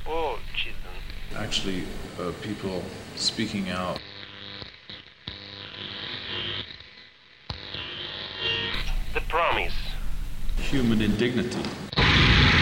or children. Actually, people speaking out. The promise. Human indignity.